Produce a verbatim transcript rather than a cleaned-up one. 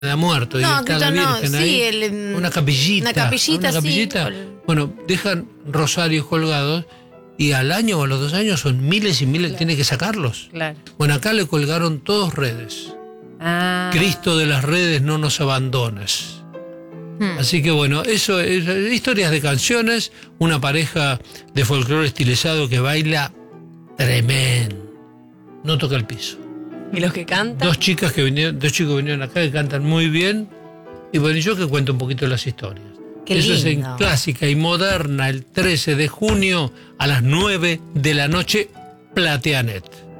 ha muerto y No, está la Cristo no, Virgen sí, ahí, el- una capillita, una capillita, una capillita. sí. Bueno, dejan rosarios colgados y al año o a los dos años son miles y miles, Claro. tiene que sacarlos. Claro. Bueno, acá le colgaron todos redes. Ah. Cristo de las redes, no nos abandones. Hmm. Así que bueno, eso es historias de canciones, una pareja de folclore estilizado que baila tremendo, no toca el piso. ¿Y los que cantan? Dos chicas que vinieron, dos chicos que vinieron acá que cantan muy bien, y bueno, yo que cuento un poquito las historias. Qué Eso es en lindo. Clásica y Moderna el trece de junio a las nueve de la noche, Plateanet.